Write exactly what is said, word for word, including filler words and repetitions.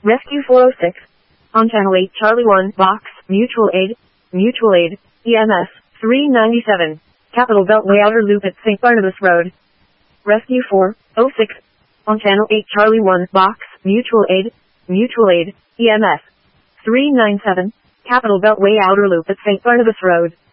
Rescue four oh six. On Channel eight Charlie one, Box, Mutual Aid, Mutual Aid, E M S, three ninety-seven. Capital Beltway Outer Loop at Saint Barnabas Road. Rescue four oh six. On Channel eight Charlie one, Box, Mutual Aid, Mutual Aid, E M S, three ninety-seven. Capital Beltway Outer Loop at Saint Barnabas Road.